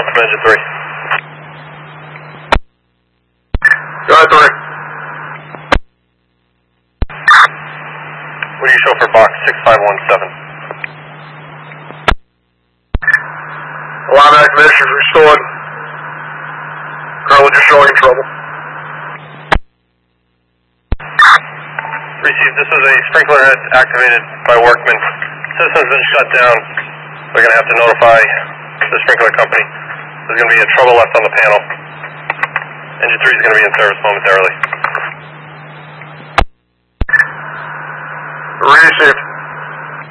response from engine 3. Go ahead, 3. What do you show for box 6517? Alarm activation is restored. Currently just showing trouble. Received, this is a sprinkler head activated by workmen. System's been shut down. We're going to have to notify the sprinkler company. There's going to be a trouble left on the panel. Engine 3 is going to be in service momentarily. Received.